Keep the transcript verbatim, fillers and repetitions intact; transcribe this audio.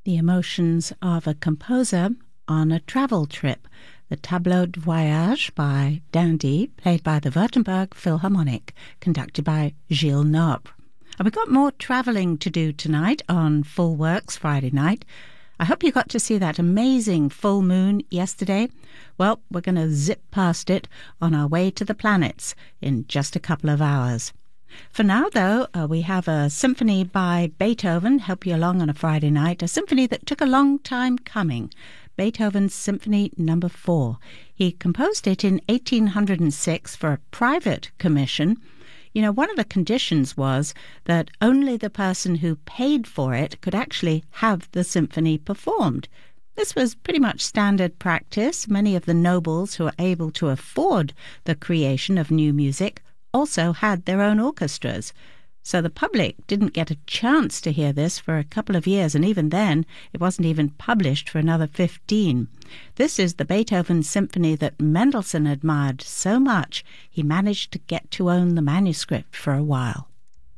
the emotions of a composer on a travel trip, the Tableau de Voyage by Dandy, played by the Württemberg Philharmonic, conducted by Gilles Nobre. And we've got more travelling to do tonight on Full Works Friday night. I hope you got to see that amazing full moon yesterday. Well, we're going to zip past it on our way to the planets in just a couple of hours. For now, though, uh, we have a symphony by Beethoven, help you along on a Friday night, a symphony that took a long time coming, Beethoven's Symphony Number four. He composed it in eighteen oh six for a private commission. You know, one of the conditions was that only the person who paid for it could actually have the symphony performed. This was pretty much standard practice. Many of the nobles who were able to afford the creation of new music also had their own orchestras. So the public didn't get a chance to hear this for a couple of years, and even then it wasn't even published for another fifteen. This is the Beethoven symphony that Mendelssohn admired so much he managed to get to own the manuscript for a while.